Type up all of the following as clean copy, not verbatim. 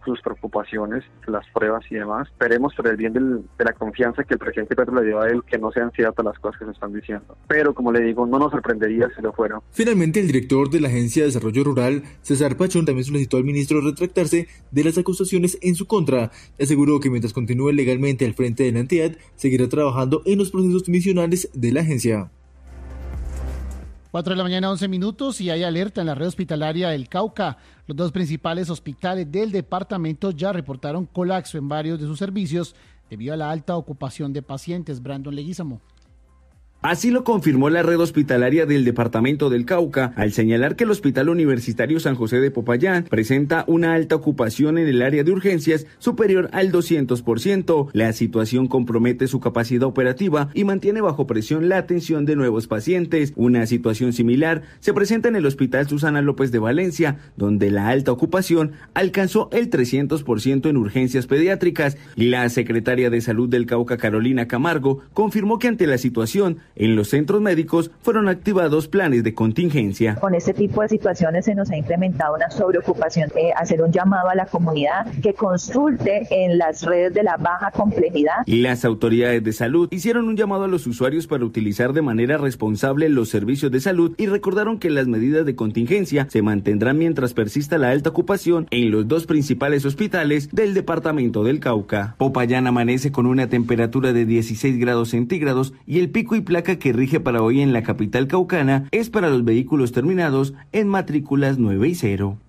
sus preocupaciones, las pruebas y demás. Esperemos por el bien de la confianza que el presidente Petro le dio a él, que no sean ciertas las cosas que se están diciendo. Pero como le digo, no nos sorprendería si lo fuera. Finalmente, el director de la Agencia de Desarrollo Rural, César Pachón, también solicitó al ministro retractarse de las acusaciones en su contra. Aseguró que mientras continúe legalmente al frente de la entidad, seguirá trabajando en los procesos misionales de la agencia. 4 de la mañana, 11 minutos, y hay alerta en la red hospitalaria del Cauca. Los dos principales hospitales del departamento ya reportaron colapso en varios de sus servicios debido a la alta ocupación de pacientes. Brandon Leguízamo. Así lo confirmó la red hospitalaria del departamento del Cauca al señalar que el Hospital Universitario San José de Popayán presenta una alta ocupación en el área de urgencias superior al 200%. La situación compromete su capacidad operativa y mantiene bajo presión la atención de nuevos pacientes. Una situación similar se presenta en el Hospital Susana López de Valencia, donde la alta ocupación alcanzó el 300% en urgencias pediátricas. La secretaria de Salud del Cauca, Carolina Camargo, confirmó que ante la situación en los centros médicos fueron activados planes de contingencia. Con este tipo de situaciones se nos ha incrementado una sobreocupación. Hacer un llamado a la comunidad que consulte en las redes de la baja complejidad. Las autoridades de salud hicieron un llamado a los usuarios para utilizar de manera responsable los servicios de salud y recordaron que las medidas de contingencia se mantendrán mientras persista la alta ocupación en los dos principales hospitales del departamento del Cauca. Popayán amanece con una temperatura de 16 grados centígrados y el pico y placa que rige para hoy en la capital caucana es para los vehículos terminados en matrículas 9 y 0.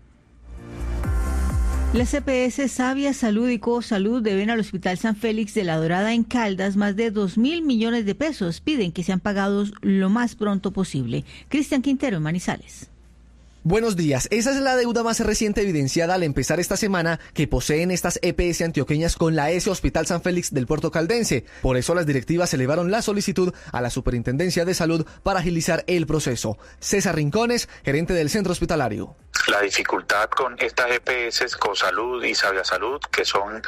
Las EPS Sabia Salud y CoSalud deben al Hospital San Félix de La Dorada en Caldas más de 2.000 millones de pesos. Piden que sean pagados lo más pronto posible. Cristian Quintero en Manizales. Buenos días. Esa es la deuda más reciente evidenciada al empezar esta semana que poseen estas EPS antioqueñas con la S Hospital San Félix del Puerto Caldense. Por eso las directivas elevaron la solicitud a la Superintendencia de Salud para agilizar el proceso. César Rincones, gerente del centro hospitalario. La dificultad con estas EPS, CoSalud y Sabia Salud, que son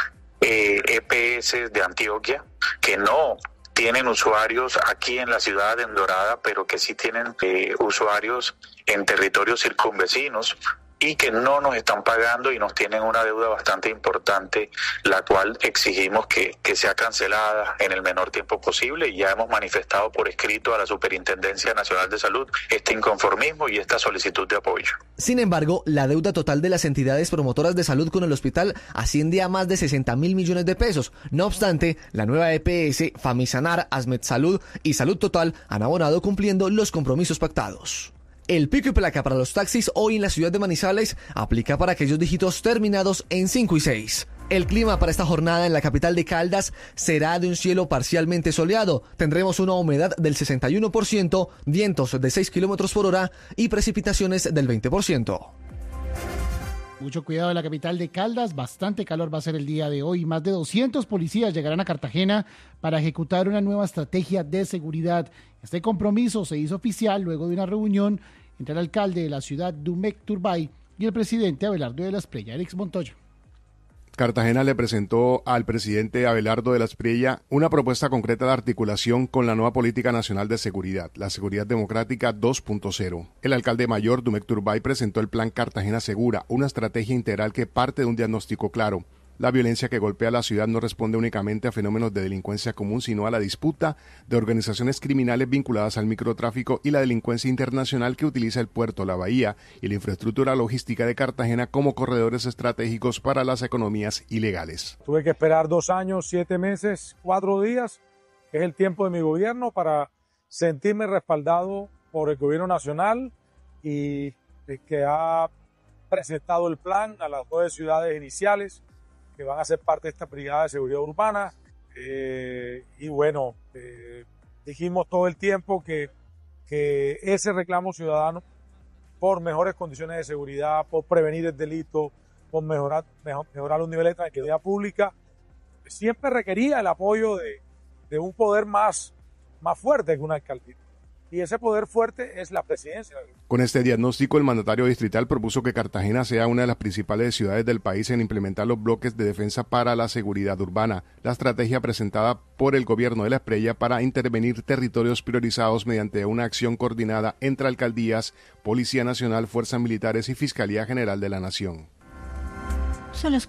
EPS de Antioquia, que no tienen usuarios aquí en la ciudad, en Dorada, pero que sí tienen usuarios en territorios circunvecinos y que no nos están pagando y nos tienen una deuda bastante importante, la cual exigimos que sea cancelada en el menor tiempo posible, y ya hemos manifestado por escrito a la Superintendencia Nacional de Salud este inconformismo y esta solicitud de apoyo. Sin embargo, la deuda total de las entidades promotoras de salud con el hospital asciende a más de 60.000 millones de pesos. No obstante, la nueva EPS, Famisanar, Asmed Salud y Salud Total han abonado cumpliendo los compromisos pactados. El pico y placa para los taxis hoy en la ciudad de Manizales aplica para aquellos dígitos terminados en 5 y 6. El clima para esta jornada en la capital de Caldas será de un cielo parcialmente soleado. Tendremos una humedad del 61%, vientos de 6 kilómetros por hora y precipitaciones del 20%. Mucho cuidado en la capital de Caldas, bastante calor va a ser el día de hoy. Más de 200 policías llegarán a Cartagena para ejecutar una nueva estrategia de seguridad. Este compromiso se hizo oficial luego de una reunión entre el alcalde de la ciudad, Dumec Turbay, y el presidente Abelardo de la Espriella, Eric Montoya. Cartagena le presentó al presidente Abelardo de la Espriella una propuesta concreta de articulación con la nueva Política Nacional de Seguridad, la Seguridad Democrática 2.0. El alcalde mayor, Dumec Turbay, presentó el Plan Cartagena Segura, una estrategia integral que parte de un diagnóstico claro. La violencia que golpea la ciudad no responde únicamente a fenómenos de delincuencia común, sino a la disputa de organizaciones criminales vinculadas al microtráfico y la delincuencia internacional que utiliza el puerto, la bahía y la infraestructura logística de Cartagena como corredores estratégicos para las economías ilegales. Tuve que esperar 2 años, 7 meses, 4 días, que es el tiempo de mi gobierno, para sentirme respaldado por el gobierno nacional y que ha presentado el plan a las 9 ciudades iniciales que van a ser parte de esta brigada de seguridad urbana. Y bueno, dijimos todo el tiempo que ese reclamo ciudadano por mejores condiciones de seguridad, por prevenir el delito, por mejorar los niveles de tranquilidad pública, siempre requería el apoyo de un poder más fuerte que una alcaldía. Y ese poder fuerte es la presidencia. Con este diagnóstico, el mandatario distrital propuso que Cartagena sea una de las principales ciudades del país en implementar los bloques de defensa para la seguridad urbana, la estrategia presentada por el gobierno de la Espriella para intervenir territorios priorizados mediante una acción coordinada entre alcaldías, Policía Nacional, Fuerzas Militares y Fiscalía General de la Nación. Son las